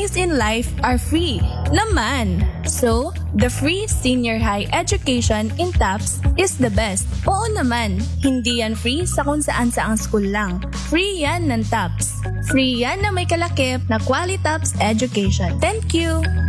things in life are free naman. So, the free senior high education in TAPS is the best. Oo naman, hindi yan free sa kung saan saang school lang. Free yan ng TAPS. Free yan na may kalakip na Quality TAPS education. Thank you!